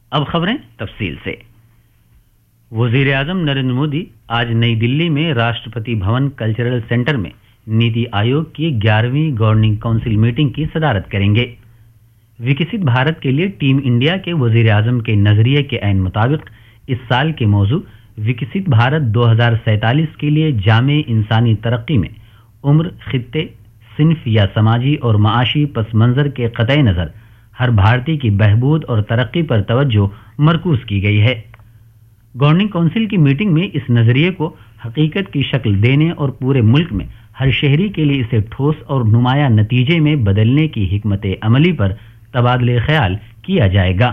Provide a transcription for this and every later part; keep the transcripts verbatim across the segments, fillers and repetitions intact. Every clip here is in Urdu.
اب خبریں تفصیل سے۔ وزیر اعظم نریندر مودی آج نئی دلی میں راشٹرپتی بھون کلچرل سینٹر میں نیتی آیوگ کی گیارہویں گورننگ کونسل میٹنگ کی صدارت کریں گے۔ وکست بھارت کے لیے ٹیم انڈیا کے وزیر اعظم کے نظریے کے عین مطابق اس سال کے موضوع وکست بھارت دو ہزار سینتالیس کے لیے جامع انسانی ترقی میں عمر، خطے، صنف یا سماجی اور معاشی پس منظر کے قطع نظر ہر بھارتی کی بہبود اور ترقی پر توجہ مرکوز کی گئی ہے۔ گورننگ کونسل کی میٹنگ میں اس نظریے کو حقیقت کی شکل دینے اور پورے ملک میں ہر شہری کے لیے اسے ٹھوس اور نمایاں نتیجے میں بدلنے کی حکمت عملی پر تبادلہ خیال کیا جائے گا۔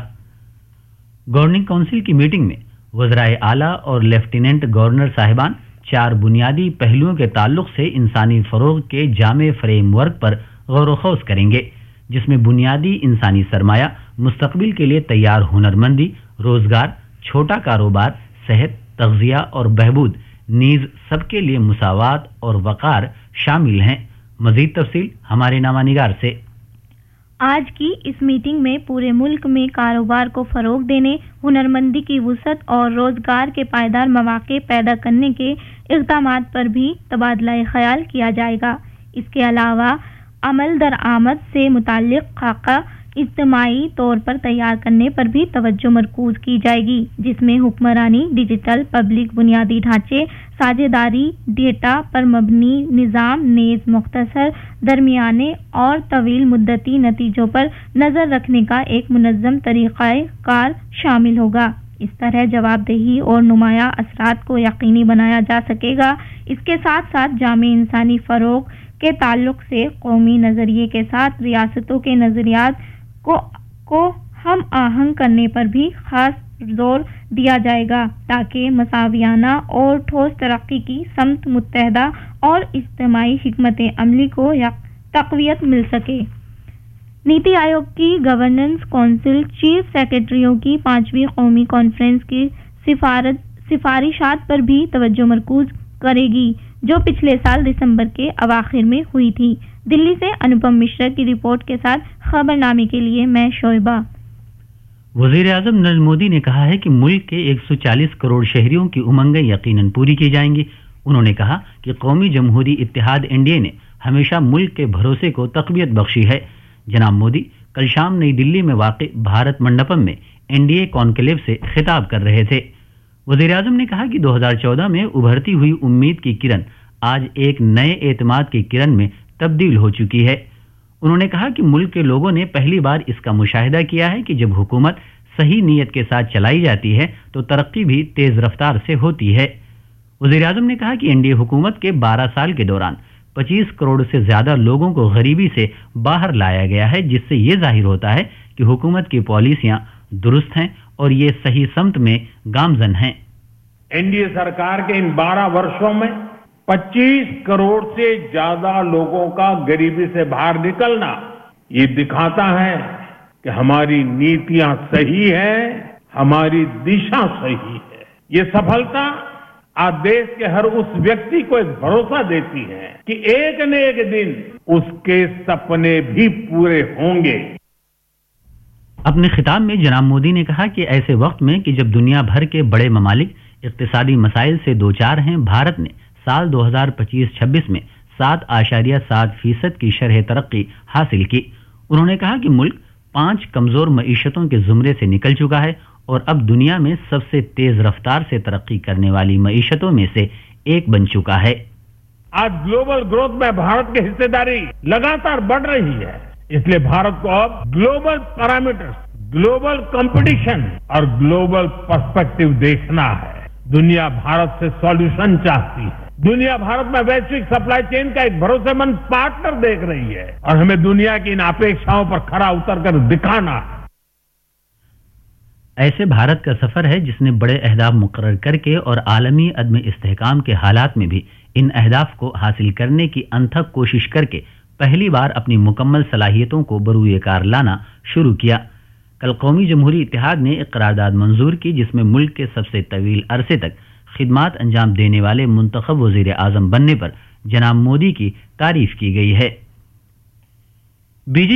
گورننگ کونسل کی میٹنگ میں وزرائے اعلیٰ اور لیفٹیننٹ گورنر صاحبان چار بنیادی پہلوؤں کے تعلق سے انسانی فروغ کے جامع فریم ورک پر غور و خوض کریں گے، جس میں بنیادی انسانی سرمایہ، مستقبل کے لیے تیار ہنرمندی، روزگار، چھوٹا کاروبار، صحت، تغذیہ اور بہبود نیز سب کے لیے مساوات اور وقار شامل ہیں۔ مزید تفصیل ہمارے نامہ نگار سے۔ آج کی اس میٹنگ میں پورے ملک میں کاروبار کو فروغ دینے، ہنرمندی کی وسعت اور روزگار کے پائیدار مواقع پیدا کرنے کے اقدامات پر بھی تبادلہ خیال کیا جائے گا۔ اس کے علاوہ عمل درآمد سے متعلق خاکہ اجتماعی طور پر تیار کرنے پر بھی توجہ مرکوز کی جائے گی، جس میں حکمرانی، ڈیجیٹل پبلک بنیادی ڈھانچے، ساجھیداری، ڈیٹا پر مبنی نظام نیز مختصر، درمیانے اور طویل مدتی نتیجوں پر نظر رکھنے کا ایک منظم طریقہ کار شامل ہوگا۔ اس طرح جواب دہی اور نمایاں اثرات کو یقینی بنایا جا سکے گا۔ اس کے ساتھ ساتھ جامع انسانی فروغ کے تعلق سے قومی نظریے کے ساتھ ریاستوں کے نظریات کو کو ہم آہنگ کرنے پر بھی خاص زور دیا جائے گا، تاکہ مساویانہ اور ٹھوس ترقی کی سمت متحدہ اور اجتماعی حکمت عملی کو تقویت مل سکے۔ نیتی آیوگ کی گورننس کونسل چیف سیکرٹریوں کی پانچویں قومی کانفرنس کی سفارشات پر بھی توجہ مرکوز کرے گی، جو پچھلے سال دسمبر کے اواخر میں ہوئی تھی۔ دلی سے انوپم مشرا کی رپورٹ کے ساتھ خبر نامے کے لیے میں شعیبہ۔ وزیر اعظم نریندر مودی نے کہا ہے کہ ملک کے ایک سو چالیس کروڑ شہریوں کی امنگیں یقیناً پوری کی جائیں گی۔ انہوں نے کہا کہ قومی جمہوری اتحاد این ڈی اے نے ہمیشہ ملک کے بھروسے کو تقویت بخشی ہے۔ جناب مودی کل شام نئی دلی میں واقع بھارت منڈپم میں این ڈی اے کانکلیو سے خطاب کر رہے تھے۔ وزیر اعظم نے کہا کہ دو ہزار چودہ میں ابھرتی ہوئی امید کی کرن آج ایک نئے اعتماد کی کرن میں تبدیل ہو چکی ہے۔ انہوں نے کہا کہ ملک کے لوگوں نے پہلی بار اس کا مشاہدہ کیا ہے کہ جب حکومت صحیح نیت کے ساتھ چلائی جاتی ہے تو ترقی بھی تیز رفتار سے ہوتی ہے۔ وزیر اعظم نے کہا کہ این ڈی اے حکومت کے بارہ سال کے دوران پچیس کروڑ سے زیادہ لوگوں کو غریبی سے باہر لایا گیا ہے، جس سے یہ ظاہر ہوتا ہے کہ حکومت کی پالیسیاں درست ہیں اور یہ صحیح سمت میں گامزن ہیں۔ این ڈی اے سرکار کے ان بارہ برسوں میں پچیس کروڑ سے زیادہ لوگوں کا غریبی سے باہر نکلنا یہ دکھاتا ہے کہ ہماری نیتیاں صحیح ہیں، ہماری دشا صحیح ہے۔ یہ سفلتا آج دیش کے ہر اس ویکتی کو ایک بھروسہ دیتی ہے کہ ایک نہ ایک دن اس کے سپنے بھی پورے ہوں گے۔ اپنے خطاب میں جناب مودی نے کہا کہ ایسے وقت میں کہ جب دنیا بھر کے بڑے ممالک اقتصادی مسائل سے دوچار ہیں، بھارت نے سال دو ہزار پچیس چھبیس میں سات اشاریہ سات فیصد کی شرح ترقی حاصل کی۔ انہوں نے کہا کہ ملک پانچ کمزور معیشتوں کے زمرے سے نکل چکا ہے اور اب دنیا میں سب سے تیز رفتار سے ترقی کرنے والی معیشتوں میں سے ایک بن چکا ہے۔ آج گلوبل گروتھ میں بھارت کی حصہ داری لگاتار بڑھ رہی ہے، اس لیے بھارت کو اب گلوبل پیرامیٹر، گلوبل کمپٹیشن اور گلوبل پرسپیکٹو دیکھنا ہے۔ دنیا بھارت سے سولوشن چاہتی ہے، دنیا بھارت میں ویشوک سپلائی چین کا ایک بھروسے مند پارٹنر دیکھ رہی ہے اور ہمیں دنیا کی ان اپیکشاؤں پر کھرا اتر کر دکھانا ہے۔ ایسے بھارت کا سفر ہے جس نے بڑے اہداف مقرر کر کے اور عالمی عدم استحکام کے حالات میں بھی ان اہداف کو حاصل کرنے کی انتھک کوشش کر کے پہلی بار اپنی مکمل صلاحیتوں کو بروئے کار لانا شروع کیا۔ کل قومی جمہوری اتحاد نے ایک قرارداد منظور کی جس میں ملک کے سب سے طویل عرصے تک خدمات انجام دینے والے منتخب وزیر اعظم بننے پر جناب مودی کی تعریف کی گئی ہے۔ B J